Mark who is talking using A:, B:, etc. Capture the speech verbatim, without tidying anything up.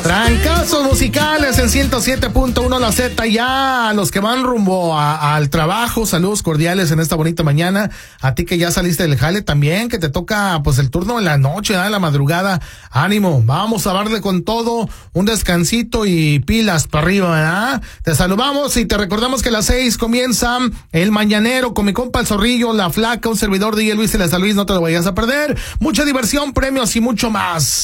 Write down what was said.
A: Trancazos musicales en ciento siete punto uno La Z. Ya a los que van rumbo a, al trabajo, saludos cordiales en esta bonita mañana. A ti que ya saliste del jale también, que te toca pues el turno en la noche, ¿eh? En la madrugada. Ánimo, vamos a darle con todo, un descansito y pilas para arriba, ¿verdad? Te saludamos y te recordamos que a las seis comienza el mañanero con mi compa el Zorrillo, la Flaca, un servidor de Luis y la Luis, no te lo vayas a perder. Mucha diversión, premios y mucho más.